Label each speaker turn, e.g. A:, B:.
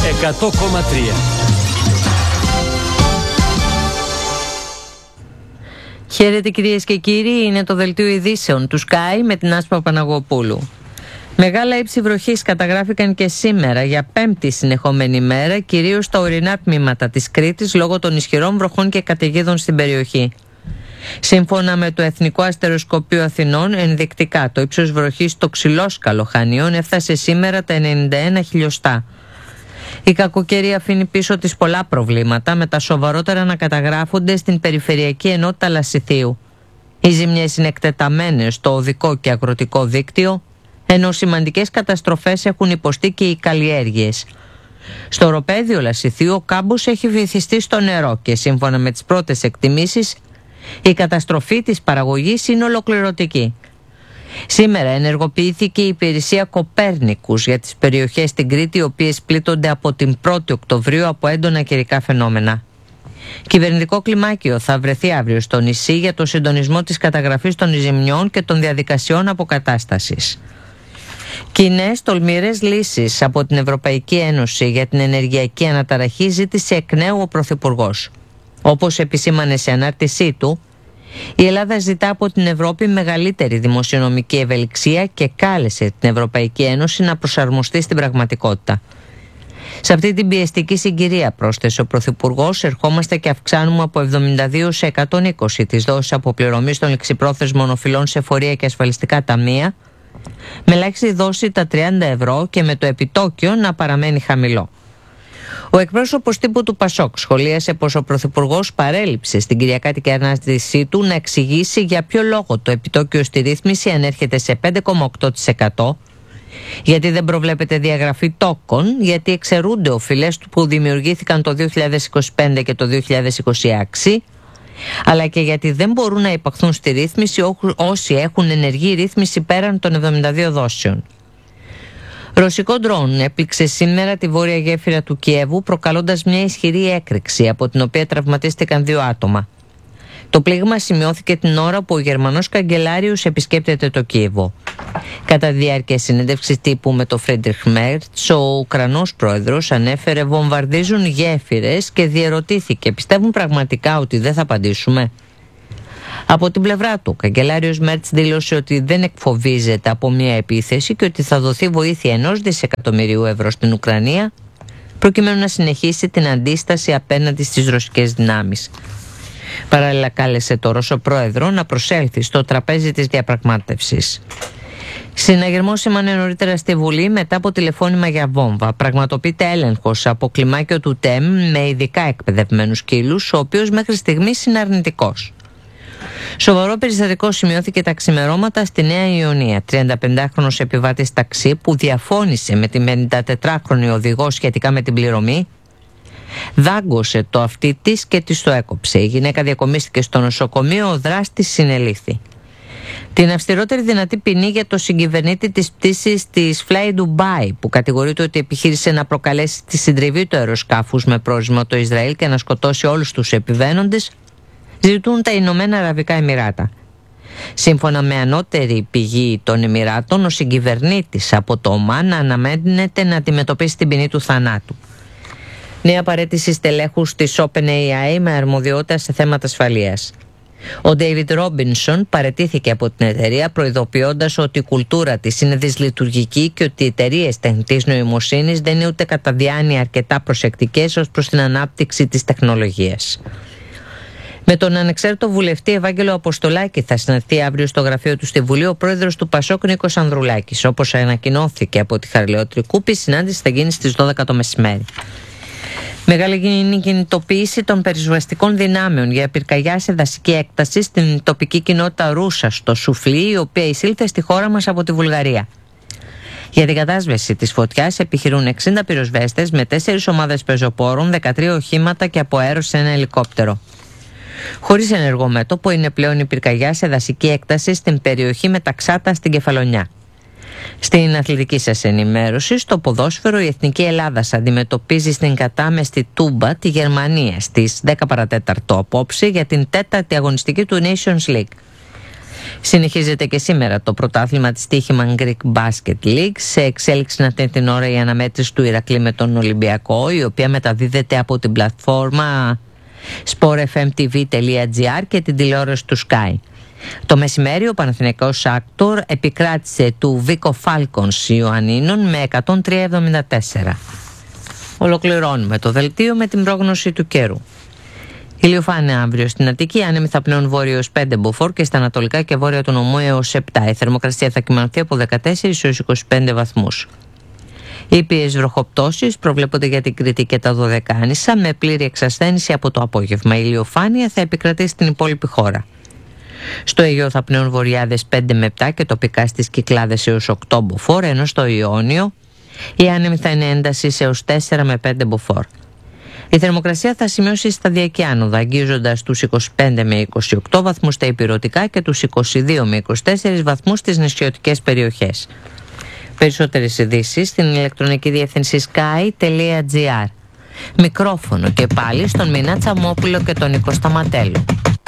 A: 100,3.
B: Χαίρετε κυρίες και κύριοι, είναι το δελτίο ειδήσεων του Sky με την Άσπα Παναγοπούλου. Μεγάλα ύψη βροχής καταγράφηκαν και σήμερα για πέμπτη συνεχόμενη μέρα, κυρίως στα ορεινά τμήματα της Κρήτης λόγω των ισχυρών βροχών και καταιγίδων στην περιοχή. Σύμφωνα με το Εθνικό Αστεροσκοπείο Αθηνών, ενδεικτικά το ύψος βροχής στο Ξυλόσκαλο Χανίων έφτασε σήμερα τα 91 χιλιοστά. Η κακοκαιρία αφήνει πίσω της πολλά προβλήματα, με τα σοβαρότερα να καταγράφονται στην περιφερειακή ενότητα Λασιθίου. Οι ζημιές είναι εκτεταμένες στο οδικό και αγροτικό δίκτυο, ενώ σημαντικές καταστροφές έχουν υποστεί και οι καλλιέργειες. Στο οροπέδιο Λασιθίου ο κάμπος έχει βυθιστεί στο νερό και σύμφωνα με τις πρώτες εκτιμήσεις η καταστροφή της παραγωγής είναι ολοκληρωτική. Σήμερα ενεργοποιήθηκε η υπηρεσία Κοπέρνικους για τις περιοχές στην Κρήτη, οι οποίες πλήττονται από την 1η Οκτωβρίου από έντονα καιρικά φαινόμενα. Κυβερνητικό κλιμάκιο θα βρεθεί αύριο στο νησί για το συντονισμό της καταγραφής των ζημιών και των διαδικασιών αποκατάστασης. Κοινές τολμηρές λύσεις από την Ευρωπαϊκή Ένωση για την ενεργειακή αναταραχή ζήτησε εκ νέου ο Πρωθυπουργός. Όπως επισήμανε σε ανάρτησή του, η Ελλάδα ζητά από την Ευρώπη μεγαλύτερη δημοσιονομική ευελιξία και κάλεσε την Ευρωπαϊκή Ένωση να προσαρμοστεί στην πραγματικότητα. Σε αυτή την πιεστική συγκυρία, πρόσθεσε ο Πρωθυπουργός, ερχόμαστε και αυξάνουμε από 72 σε 120 τις δόσεις αποπληρωμής των ληξιπρόθεσμων οφειλών σε φορεία και ασφαλιστικά ταμεία, με ελάχιστη δόση τα 30 ευρώ και με το επιτόκιο να παραμένει χαμηλό. Ο εκπρόσωπος τύπου του Πασόκ σχολίασε πως ο Πρωθυπουργός παρέλειψε στην κυριακάτικη ανάστησή του να εξηγήσει για ποιο λόγο το επιτόκιο στη ρύθμιση ανέρχεται σε 5,8%, γιατί δεν προβλέπεται διαγραφή τόκων, γιατί εξαιρούνται οφειλές που δημιουργήθηκαν το 2025 και το 2026, αλλά και γιατί δεν μπορούν να υπαχθούν στη ρύθμιση όσοι έχουν ενεργή ρύθμιση πέραν των 72 δόσεων. Ρωσικό ντρόν έπληξε σήμερα τη βόρεια γέφυρα του Κιέβου, προκαλώντας μια ισχυρή έκρηξη, από την οποία τραυματίστηκαν 2 άτομα. Το πλήγμα σημειώθηκε την ώρα που ο Γερμανός καγκελάριος επισκέπτεται το Κίεβο. Κατά τη διάρκεια συνέντευξης τύπου με το Φρίντριχ Μέρτς, ο Ουκρανός πρόεδρος ανέφερε «βομβαρδίζουν γέφυρες» και διερωτήθηκε «πιστεύουν πραγματικά ότι δεν θα απαντήσουμε?» Από την πλευρά του, ο καγκελάριος Μέρτς δήλωσε ότι δεν εκφοβίζεται από μια επίθεση και ότι θα δοθεί βοήθεια 1 δισεκατομμυρίου ευρώ στην Ουκρανία προκειμένου να συνεχίσει την αντίσταση απέναντι στις ρωσικές δυνάμεις. Παράλληλα κάλεσε το Ρώσο πρόεδρο να προσέλθει στο τραπέζι της διαπραγμάτευσης. Συναγερμό σήμανε νωρίτερα στη Βουλή μετά από τηλεφώνημα για βόμβα. Πραγματοποιείται έλεγχος από κλιμάκιο του ΤΕΜ με ειδικά εκπαιδευμένους σκύλους, ο οποίος μέχρι στιγμής είναι αρνητικός. Σοβαρό περιστατικό σημειώθηκε τα ξημερώματα στη Νέα Ιωνία. 35χρονος επιβάτης ταξί που διαφώνησε με τη 54χρονη οδηγό σχετικά με την πληρωμή δάγκωσε το αυτί της και της το έκοψε. Η γυναίκα διακομίστηκε στο νοσοκομείο, ο δράστης συνελήφθη. Την αυστηρότερη δυνατή ποινή για το συγκυβερνήτη της πτήσης της Fly Dubai, που κατηγορείται ότι επιχείρησε να προκαλέσει τη συντριβή του αεροσκάφους με πρόσημο το Ισραήλ και να σκοτώσει όλους τους επιβαίνοντες, ζητούν τα Ηνωμένα Αραβικά Εμιράτα. Σύμφωνα με ανώτερη πηγή των Εμιράτων, ο συγκυβερνήτης από το Ομάν αναμένεται να αντιμετωπίσει την ποινή του θανάτου. Νέα παραίτηση στελέχους της OpenAI με αρμοδιότητα σε θέματα ασφαλείας. Ο David Robinson παραιτήθηκε από την εταιρεία, προειδοποιώντας ότι η κουλτούρα της είναι δυσλειτουργική και ότι οι εταιρείες τεχνητής νοημοσύνης δεν είναι ούτε κατά διάνοια αρκετά προσεκτικές ως προς την ανάπτυξη της τεχνολογίας. Με τον ανεξάρτητο βουλευτή Ευάγγελο Αποστολάκη θα συναντηθεί αύριο στο γραφείο του στη Βουλή ο πρόεδρος του Πασόκ Νίκος Ανδρουλάκης. Όπως ανακοινώθηκε από τη Χαριλαιότρη Κούπη, η συνάντηση θα γίνει στις 12 το μεσημέρι. Μεγάλη κινητοποίηση των περιζωαστικών δυνάμεων για πυρκαγιά σε δασική έκταση στην τοπική κοινότητα Ρούσα στο Σουφλί, η οποία εισήλθε στη χώρα μας από τη Βουλγαρία. Για την κατάσβεση της φωτιάς επιχειρούν 60 πυροσβέστες με 4 ομάδες πεζοπόρων, 13 οχήματα και από αέρος σε ένα ελικόπτερο. Χωρίς ενεργό μέτωπο είναι πλέον η πυρκαγιά σε δασική έκταση στην περιοχή Μεταξάτα στην Κεφαλονιά. Στην αθλητική σας ενημέρωση, στο ποδόσφαιρο η Εθνική Ελλάδας αντιμετωπίζει στην κατάμεστη Τούμπα τη Γερμανία στις 10 παρατέταρτο απόψε για την 4η αγωνιστική του Nations League. Συνεχίζεται και σήμερα το πρωτάθλημα της Τύχημαν Greek Basket League. Σε εξέλιξη αυτή την ώρα η αναμέτρηση του Ηρακλή με τον Ολυμπιακό, η οποία μεταδίδεται από την πλατφόρμα sportfmtv.gr και την τηλεόραση του Sky. Το μεσημέρι ο Παναθηναϊκός Άκτορ επικράτησε του Βίκο Φάλκονς Ιωαννίνων με 103-74. Ολοκληρώνουμε το δελτίο με την πρόγνωση του καιρού. Ηλιοφάνεια αύριο στην Αττική, άνεμοι θα πνέουν βόρειο έως 5 μποφόρ και στα ανατολικά και βόρεια του νομού έως 7. Η θερμοκρασία θα κυμανθεί από 14 έως 25 βαθμούς. Ήπιες βροχοπτώσεις προβλέπονται για την Κρήτη και τα Δωδεκάνησα με πλήρη εξασθένηση από το απόγευμα. Η ηλιοφάνεια θα επικρατεί στην υπόλοιπη χώρα. Στο Αιγαίο θα πνέουν βορειάδες 5 με 7 και τοπικά στις Κυκλάδες έως 8 μποφόρ, ενώ στο Ιόνιο οι άνεμοι θα είναι έντασης έως 4 με 5 μποφόρ. Η θερμοκρασία θα σημειώσει σταδιακή άνοδο, αγγίζοντας τους 25 με 28 βαθμούς στα ηπειρωτικά και τους 22 με 24 βαθμούς στις νησιωτικές περιοχές. Περισσότερες ειδήσεις στην ηλεκτρονική διεύθυνση sky.gr. Μικρόφωνο και πάλι στον Μινά Τσαμόπουλο και τον Νίκο Σταματέλου.